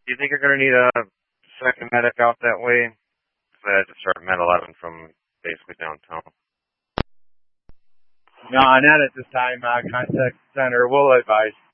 you think you're going to need a second medic out that way? Because I had to start Med 11 from basically downtown. No, not at this time. Contact center will advise.